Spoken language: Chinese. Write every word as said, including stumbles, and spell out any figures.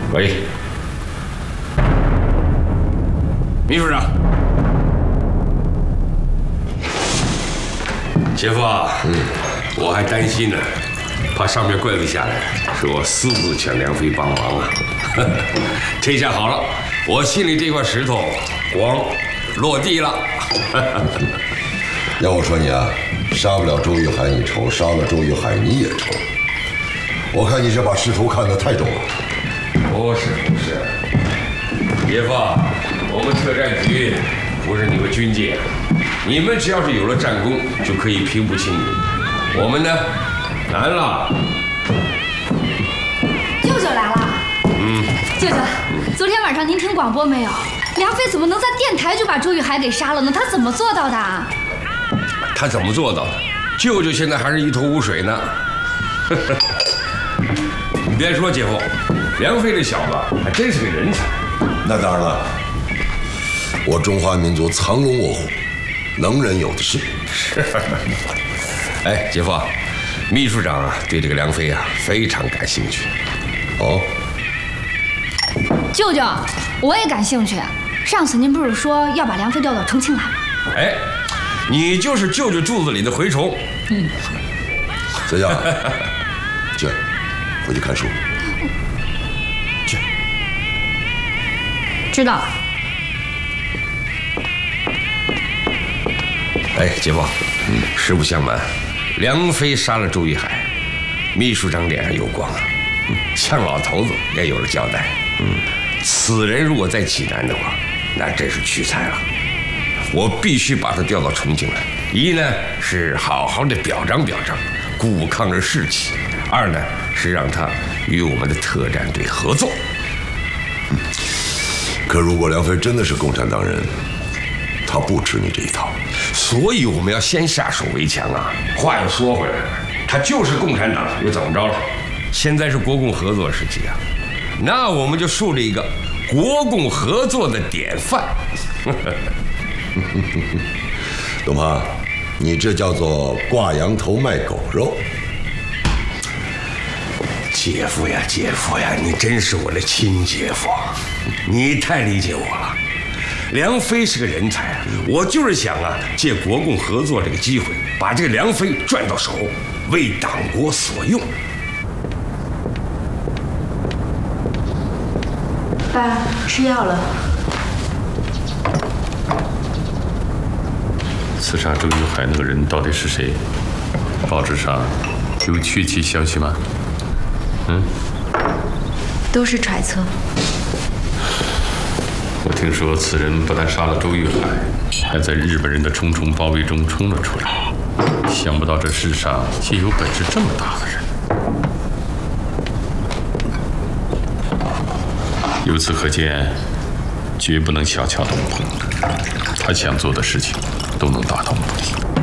喂，秘书长，姐夫啊，嗯，我还担心呢，怕上面怪罪下来是我私自抢梁飞帮忙啊。这下好了，我心里这块石头光落地了。 要我说你啊，杀不了周玉海你愁，杀了周玉海你也愁。我看你是把仕途看得太重了。 不是不是，姐夫，我们特战局不是你们军界，你们只要是有了战功，就可以平步青云。我们呢，难了。 舅舅来了。嗯，舅舅，昨天晚上您听广播没有？梁飞怎么能在电台就把周玉海给杀了呢？他怎么做到的？ 他怎么做到的？舅舅现在还是一头雾水呢。你别说，姐夫，梁飞这小子还真是个人才。 那当然了，我中华民族藏龙卧虎，能人有的是。 是。哎，姐夫，秘书长啊，对这个梁飞啊非常感兴趣。 哦。 舅舅，我也感兴趣。上次您不是说要把梁飞调到重庆来吗？ 哎，你就是舅舅肚子里的蛔虫。嗯。 小夏，去，回去看书。去。 知道了。 哎，姐夫，嗯，实不相瞒，梁飞杀了周玉海，秘书长脸上有光啊，嗯，向老头子也有了交代。嗯，此人如果在济南的话，那真是屈才了。我必须把他调到重庆来。一呢是好好的表彰表彰，鼓舞抗日士气；二呢是让他与我们的特战队合作。 嗯，可如果梁飞真的是共产党人，他不吃你这一套。 所以我们要先下手为强啊！话又说回来了，他就是共产党，又怎么着了？现在是国共合作时期啊，那我们就树立一个国共合作的典范。 董胖，你这叫做挂羊头卖狗肉。 姐夫呀，姐夫呀，你真是我的亲姐夫，你太理解我了。梁飞是个人才啊，我就是想啊，借国共合作这个机会，把这个梁飞赚到手，为党国所用。 爸，吃药了。 刺杀周玉海那个人到底是谁？报纸上有确切消息吗？嗯， 都是揣测。 我听说此人不但杀了周玉海，还在日本人的重重包围中冲了出来。想不到这世上竟有本事这么大的人。由此可见，绝不能小瞧董鹏，他想做的事情都能达到目的。